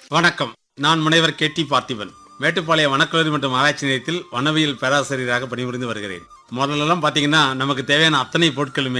வணக்கம். நான் முனைவர் கே.டி. பார்த்திபன். மேட்டுப்பாளையம் வனக்கல்லூரி மற்றும் ஆராய்ச்சி நிலையத்தில் வனவியல் பேராசிரியராக பணிபுரிந்து வருகிறேன். முதல்லலாம் பாத்தீங்கன்னா நமக்கு தேவையான அத்தனை பொருட்களுமே